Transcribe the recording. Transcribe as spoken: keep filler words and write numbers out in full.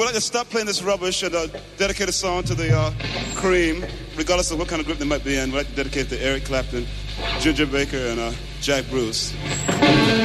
we'd like to stop playing this rubbish and uh, dedicate a song to the uh, Cream, regardless of what kind of group they might be in. We'd like to dedicate to Eric Clapton, Ginger Baker, and uh, Jack Bruce.